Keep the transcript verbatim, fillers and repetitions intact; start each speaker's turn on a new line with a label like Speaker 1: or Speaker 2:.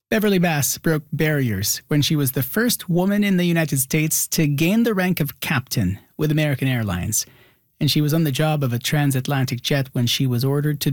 Speaker 1: Beverly Bass broke barriers when she was the first woman in the United States to gain the rank of captain with American Airlines. And she was on the job of a transatlantic jet when she was ordered to